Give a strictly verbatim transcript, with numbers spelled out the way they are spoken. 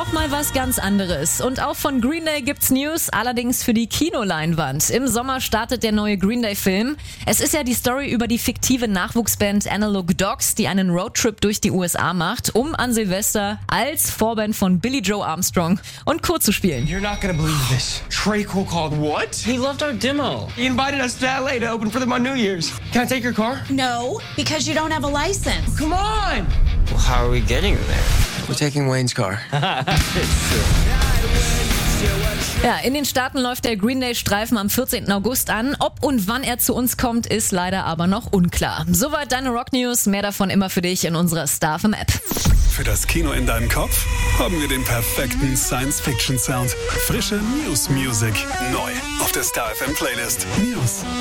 auch mal was ganz anderes. Und auch von Green Day gibt's News, allerdings für die Kinoleinwand. Im Sommer startet der neue Green Day-Film. Es ist ja die Story über die fiktive Nachwuchsband Analog Dogs, die einen Roadtrip durch die U S A macht, um an Silvester als Vorband von Billy Joe Armstrong und Co. zu spielen. You're not gonna believe this. Trey Cole called. What? He loved our demo. He invited us to L A to open for them on New Year's. Can I take your car? No, because you don't have a license. Come on! Well, how are we getting there? We're taking Wayne's car. Ja, in den Staaten läuft der Green Day-Streifen am vierzehnten August an. Ob und wann er zu uns kommt, ist leider aber noch unklar. Soweit deine Rock-News. Mehr davon immer für dich in unserer Star F M-App. Für das Kino in deinem Kopf haben wir den perfekten Science-Fiction-Sound. Frische News-Music. Neu auf der Star F M-Playlist. News.